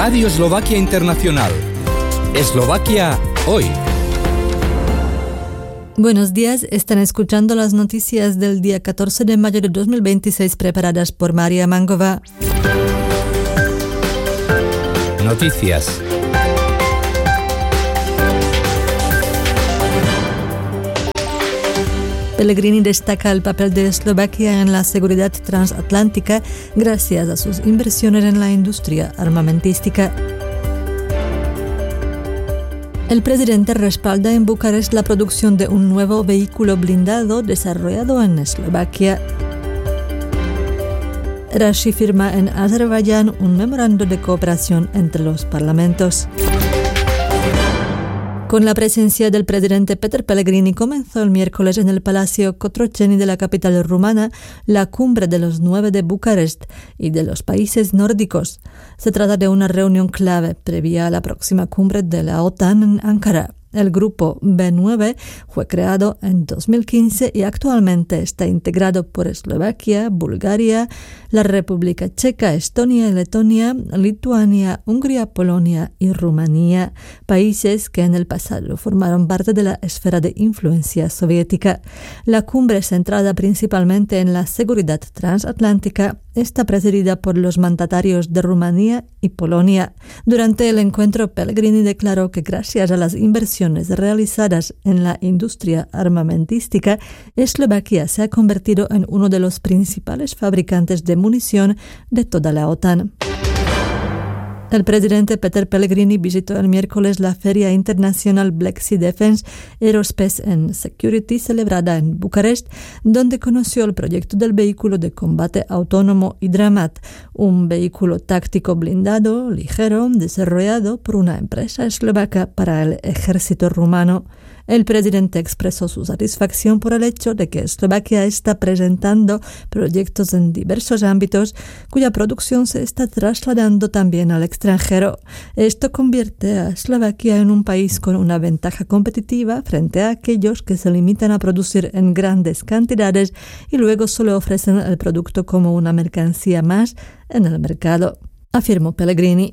Radio Eslovaquia Internacional. Eslovaquia hoy. Buenos días, están escuchando las noticias del día 14 de mayo de 2026 preparadas por María Mangova. Noticias. Pellegrini destaca el papel de Eslovaquia en la seguridad transatlántica gracias a sus inversiones en la industria armamentística. El presidente respalda en Bucarest la producción de un nuevo vehículo blindado desarrollado en Eslovaquia. Raši firma en Azerbaiyán un memorando de cooperación entre los parlamentos. Con la presencia del presidente Peter Pellegrini comenzó el miércoles en el Palacio Cotroceni de la capital rumana la cumbre de los 9 de Bucarest y de los países nórdicos. Se trata de una reunión clave previa a la próxima cumbre de la OTAN en Ankara. El grupo B9 fue creado en 2015 y actualmente está integrado por Eslovaquia, Bulgaria, la República Checa, Estonia y Letonia, Lituania, Hungría, Polonia y Rumanía, países que en el pasado formaron parte de la esfera de influencia soviética. La cumbre, centrada principalmente en la seguridad transatlántica, está presidida por los mandatarios de Rumanía y Polonia. Durante el encuentro, Pellegrini declaró que gracias a las inversiones realizadas en la industria armamentística, Eslovaquia se ha convertido en uno de los principales fabricantes de munición de toda la OTAN. El presidente Peter Pellegrini visitó el miércoles la Feria Internacional Black Sea Defense Aerospace and Security celebrada en Bucarest, donde conoció el proyecto del vehículo de combate autónomo Hydramat, un vehículo táctico blindado, ligero, desarrollado por una empresa eslovaca para el ejército rumano. El presidente expresó su satisfacción por el hecho de que Eslovaquia está presentando proyectos en diversos ámbitos cuya producción se está trasladando también al extranjero. Esto convierte a Eslovaquia en un país con una ventaja competitiva frente a aquellos que se limitan a producir en grandes cantidades y luego solo ofrecen el producto como una mercancía más en el mercado, afirmó Pellegrini.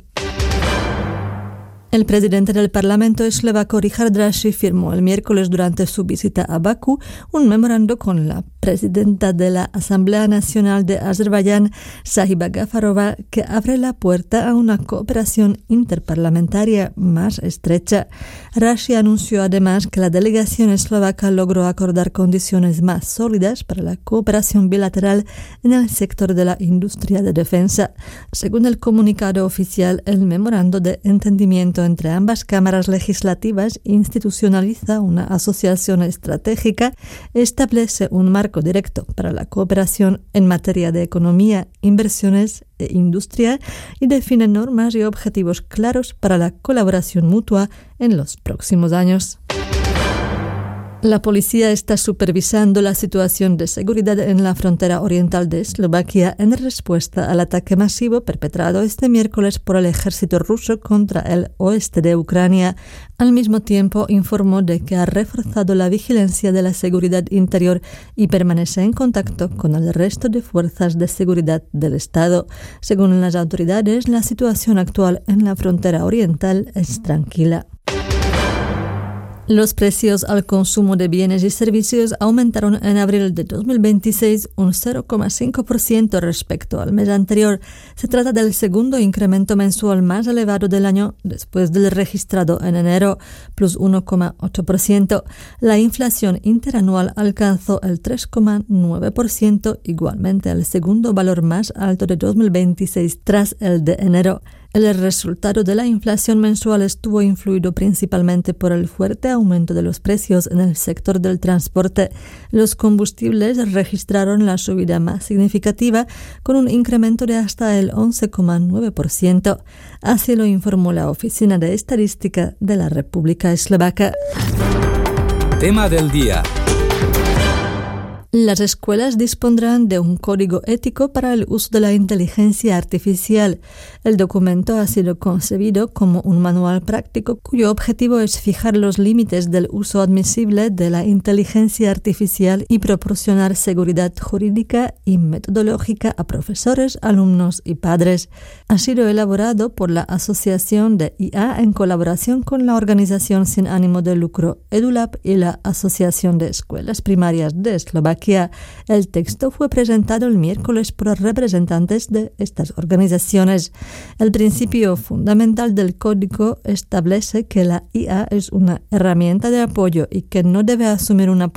El presidente del Parlamento eslovaco Richard Raši firmó el miércoles durante su visita a Bakú un memorando con la presidenta de la Asamblea Nacional de Azerbaiyán, Sahiba Gafarova, que abre la puerta a una cooperación interparlamentaria más estrecha. Raši anunció además que la delegación eslovaca logró acordar condiciones más sólidas para la cooperación bilateral en el sector de la industria de defensa. Según el comunicado oficial, el memorando de entendimiento entre ambas cámaras legislativas institucionaliza una asociación estratégica, establece un marco directo para la cooperación en materia de economía, inversiones e industria y define normas y objetivos claros para la colaboración mutua en los próximos años. La policía está supervisando la situación de seguridad en la frontera oriental de Eslovaquia en respuesta al ataque masivo perpetrado este miércoles por el ejército ruso contra el oeste de Ucrania. Al mismo tiempo, informó de que ha reforzado la vigilancia de la seguridad interior y permanece en contacto con el resto de fuerzas de seguridad del Estado. Según las autoridades, la situación actual en la frontera oriental es tranquila. Los precios al consumo de bienes y servicios aumentaron en abril de 2026 un 0,5% respecto al mes anterior. Se trata del segundo incremento mensual más elevado del año después del registrado en enero, plus 1,8%. La inflación interanual alcanzó el 3,9%, igualmente el segundo valor más alto de 2026 tras el de enero. El resultado de la inflación mensual estuvo influido principalmente por el fuerte aumento de los precios en el sector del transporte. Los combustibles registraron la subida más significativa, con un incremento de hasta el 11,9%. Así lo informó la Oficina de Estadística de la República Eslovaca. Tema del día. Las escuelas dispondrán de un código ético para el uso de la inteligencia artificial. El documento ha sido concebido como un manual práctico cuyo objetivo es fijar los límites del uso admisible de la inteligencia artificial y proporcionar seguridad jurídica y metodológica a profesores, alumnos y padres. Ha sido elaborado por la Asociación de IA en colaboración con la organización sin ánimo de lucro EduLab y la Asociación de Escuelas Primarias de Eslovaquia. El texto fue presentado el miércoles por representantes de estas organizaciones. El principio fundamental del código establece que la IA es una herramienta de apoyo y que no debe asumir una